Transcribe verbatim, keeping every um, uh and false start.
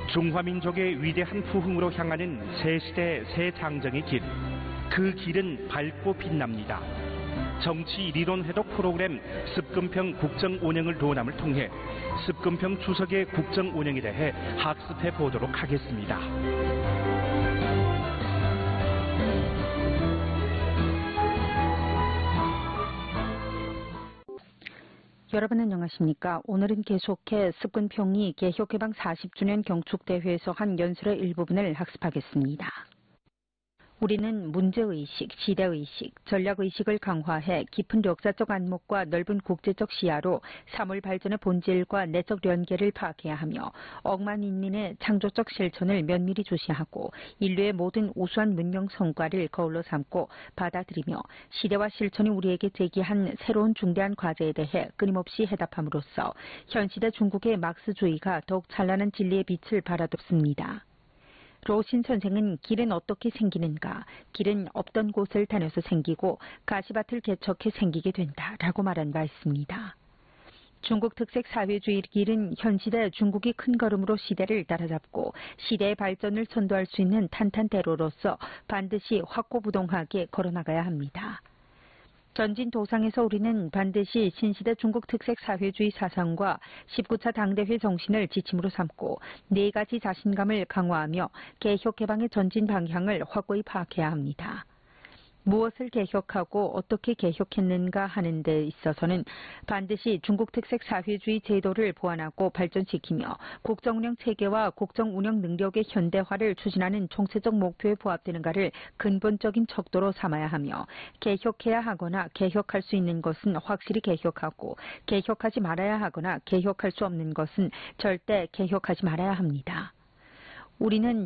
중화민족의 위대한 부흥으로 향하는 새 시대 새 장정의 길. 그 길은 밝고 빛납니다. 정치 리론 해독 프로그램 습근평 국정 운영을 도남을 통해 습근평 주석의 국정 운영에 대해 학습해 보도록 하겠습니다. 여러분 안녕하십니까? 오늘은 계속해 습근평이 개혁개방 사십 주년 경축대회에서 한 연설의 일부분을 학습하겠습니다. 우리는 문제의식, 시대의식, 전략의식을 강화해 깊은 역사적 안목과 넓은 국제적 시야로 사물 발전의 본질과 내적 연계를 파악해야 하며 억만 인민의 창조적 실천을 면밀히 주시하고 인류의 모든 우수한 문명 성과를 거울로 삼고 받아들이며 시대와 실천이 우리에게 제기한 새로운 중대한 과제에 대해 끊임없이 해답함으로써 현시대 중국의 막스주의가 더욱 찬란한 진리의 빛을 발아듭습니다. 로신 선생은 길은 어떻게 생기는가, 길은 없던 곳을 다녀서 생기고 가시밭을 개척해 생기게 된다라고 말한 바 있습니다. 중국 특색 사회주의 길은 현시대 중국이 큰 걸음으로 시대를 따라잡고 시대의 발전을 선도할 수 있는 탄탄대로로서 반드시 확고부동하게 걸어나가야 합니다. 전진도상에서 우리는 반드시 신시대 중국 특색 사회주의 사상과 십구 차 당대회 정신을 지침으로 삼고 네 가지 자신감을 강화하며 개혁 개방의 전진 방향을 확고히 파악해야 합니다. 무엇을 개혁하고 어떻게 개혁했는가 하는 데 있어서는 반드시 중국 특색 사회주의 제도를 보완하고 발전시키며 국정운영 체계와 국정운영 능력의 현대화를 추진하는 총체적 목표에 부합되는가를 근본적인 척도로 삼아야 하며 개혁해야 하거나 개혁할 수 있는 것은 확실히 개혁하고 개혁하지 말아야 하거나 개혁할 수 없는 것은 절대 개혁하지 말아야 합니다. 우리는